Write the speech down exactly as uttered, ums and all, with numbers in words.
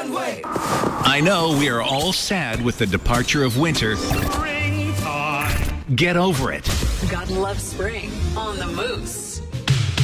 one-way. I know we are all sad with the departure of winter. Springtime. Get over it. God loves spring on the Moose.